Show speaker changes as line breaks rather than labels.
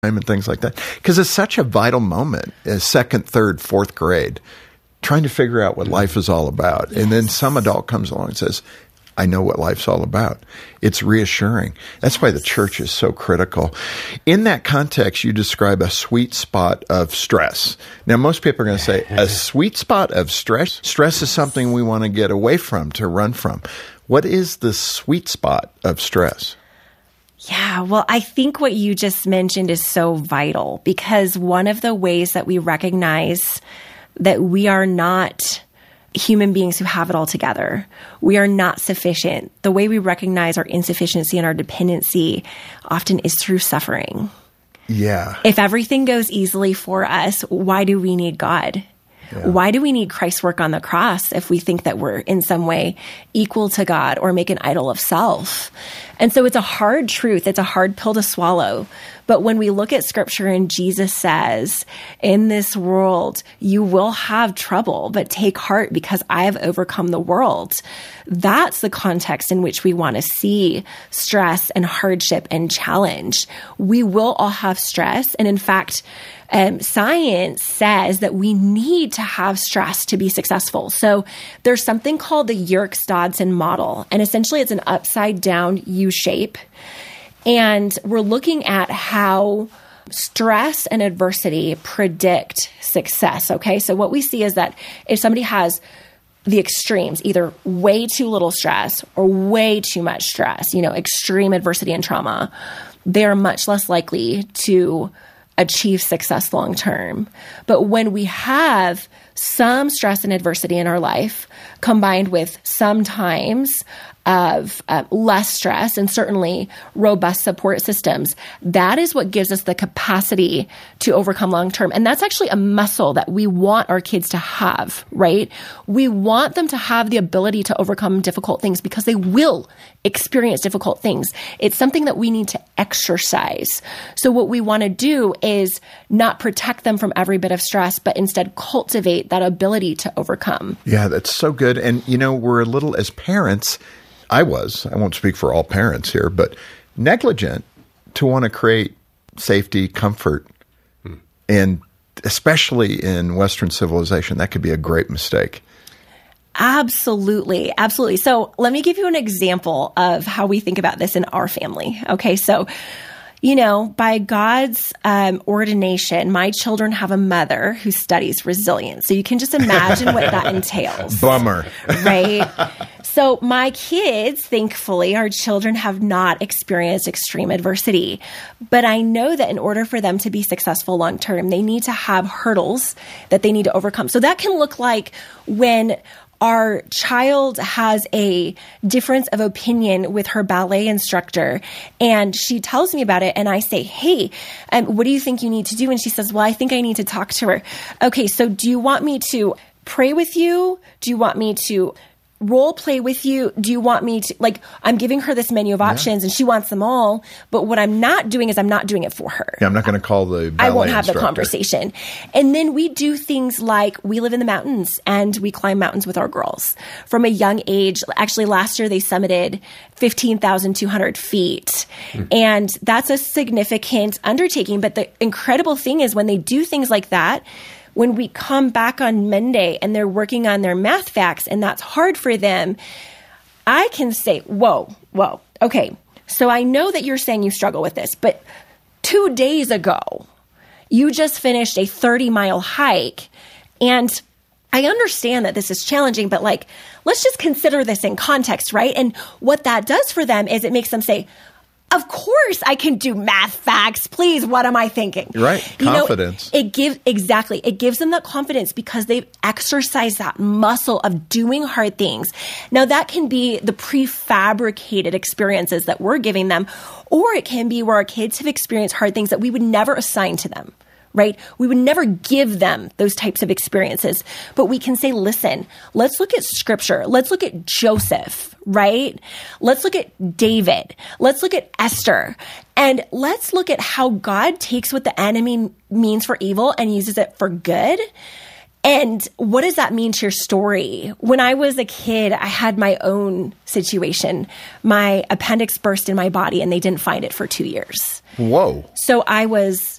and things like that. Because it's such a vital moment as second, third, fourth grade, trying to figure out what life is all about. Yes. And then some adult comes along and says, I know what life's all about. It's reassuring. That's why the church is so critical. In that context, you describe a sweet spot of stress. Now, most people are going to say, a sweet spot of stress? Stress is something we want to get away from, to run from. What is the sweet spot of stress?
Yeah, well, I think what you just mentioned is so vital, because one of the ways that we recognize that we are not human beings who have it all together, we are not sufficient. The way we recognize our insufficiency and our dependency often is through suffering.
Yeah.
If everything goes easily for us, why do we need God? Yeah. Why do we need Christ's work on the cross if we think that we're in some way equal to God or make an idol of self? And so it's a hard truth. It's a hard pill to swallow. But when we look at scripture and Jesus says, in this world, you will have trouble, but take heart because I have overcome the world. That's the context in which we want to see stress and hardship and challenge. We will all have stress. And in fact, science says that we need to have stress to be successful. So there's something called the Yerkes-Dodson model. And essentially it's an upside down U shape. And we're looking at how stress and adversity predict success. Okay. So what we see is that if somebody has the extremes, either way too little stress or way too much stress, extreme adversity and trauma, they're much less likely to achieve success long term. But when we have some stress and adversity in our life, combined with sometimes of less stress and certainly robust support systems, that is what gives us the capacity to overcome long term. And that's actually a muscle that we want our kids to have, right? We want them to have the ability to overcome difficult things because they will experience difficult things. It's something that we need to exercise. So what we want to do is not protect them from every bit of stress, but instead cultivate that ability to overcome.
Yeah, that's so good. And, we're a little, as parents, I won't speak for all parents here, but negligent to want to create safety, comfort, and especially in Western civilization, that could be a great mistake.
Absolutely. Absolutely. So let me give you an example of how we think about this in our family. Okay. So, by God's ordination, my children have a mother who studies resilience. So you can just imagine what that entails.
Bummer.
Right? So my kids, thankfully, our children have not experienced extreme adversity. But I know that in order for them to be successful long term, they need to have hurdles that they need to overcome. So that can look like when our child has a difference of opinion with her ballet instructor, and she tells me about it, and I say, hey, what do you think you need to do? And she says, well, I think I need to talk to her. Okay, so do you want me to pray with you? Do you want me to role play with you? Do you want me to, I'm giving her this menu of options and she wants them all, but what I'm not doing is I'm not doing it for her.
Yeah, I'm not going to call the ballet
I won't have
instructor.
The conversation. And then we do things like we live in the mountains and we climb mountains with our girls from a young age. Actually, last year they summited 15,200 feet. And that's a significant undertaking. But the incredible thing is when they do things like that, when we come back on Monday and they're working on their math facts and that's hard for them, I can say, whoa, okay. So I know that you're saying you struggle with this, but 2 days ago, you just finished a 30-mile hike. And I understand that this is challenging, but let's just consider this in context, right? And what that does for them is it makes them say, of course I can do math facts. Please, what am I thinking?
Right. Confidence.
It gives them that confidence because they've exercised that muscle of doing hard things. Now that can be the prefabricated experiences that we're giving them, or it can be where our kids have experienced hard things that we would never assign to them. Right? We would never give them those types of experiences, but we can say, listen, let's look at scripture. Let's look at Joseph, right? Let's look at David. Let's look at Esther. And let's look at how God takes what the enemy means for evil and uses it for good. And what does that mean to your story? When I was a kid, I had my own situation. My appendix burst in my body and they didn't find it for 2 years.
Whoa.
So I was